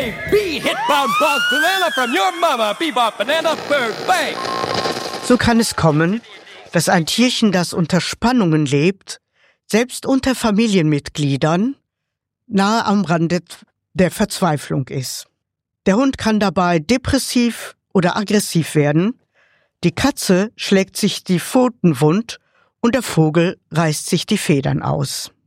bang! Be hit bound boss banana from your mama, bebop banana bird bang! So kann es kommen, dass ein Tierchen, das unter Spannungen lebt, selbst unter Familienmitgliedern nahe am Rande der Verzweiflung ist. Der Hund kann dabei depressiv oder aggressiv werden, die Katze schlägt sich die Pfoten wund und der Vogel reißt sich die Federn aus.